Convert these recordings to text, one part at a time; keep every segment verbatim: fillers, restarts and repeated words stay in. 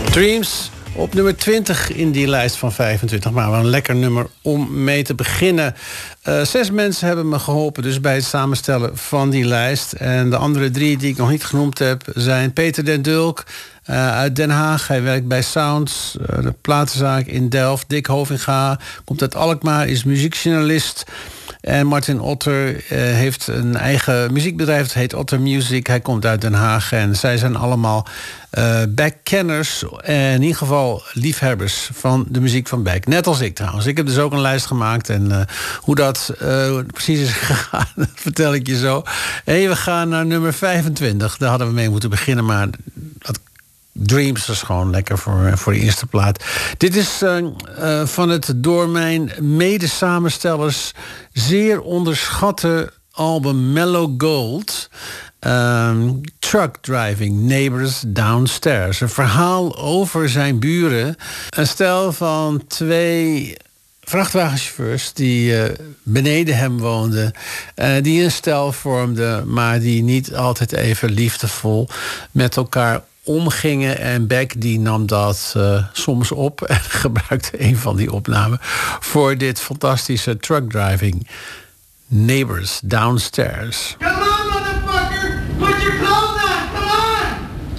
Dreams op nummer twintig in die lijst van vijfentwintig. Maar wel een lekker nummer om mee te beginnen. Uh, zes mensen hebben me geholpen dus bij het samenstellen van die lijst. En de andere drie die ik nog niet genoemd heb zijn Peter den Dulk uh, uit Den Haag. Hij werkt bij Sounds, uh, de platenzaak in Delft. Dick Hovinga komt uit Alkmaar, is muziekjournalist. En Martin Otter uh, heeft een eigen muziekbedrijf, het heet Otter Music. Hij komt uit Den Haag en zij zijn allemaal uh, Beck-kenners. En in ieder geval liefhebbers van de muziek van Beck. Net als ik trouwens. Ik heb dus ook een lijst gemaakt. En uh, hoe dat uh, precies is gegaan, dat vertel ik je zo. En we gaan naar nummer vijfentwintig. Daar hadden we mee moeten beginnen, maar dat Dreams is gewoon lekker voor, voor de eerste plaat. Dit is uh, uh, van het door mijn mede-samenstellers zeer onderschatte album Mellow Gold. Um, Truck Driving, Neighbors Downstairs. Een verhaal over zijn buren. Een stel van twee vrachtwagenchauffeurs die uh, beneden hem woonden. Uh, die een stel vormden, maar die niet altijd even liefdevol met elkaar omgingen. En Beck die nam dat uh, soms op en gebruikte een van die opnamen voor dit fantastische Truck Driving Neighbors Downstairs. Come on, motherfucker! Put your clothes on! Come on!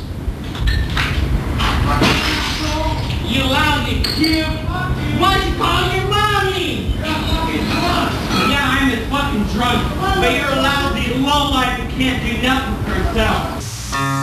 You lousy cube! Why you call your mommy? Yeah, I'm as fucking drunk, but you're a lousy lowlife that can't do nothing for herself.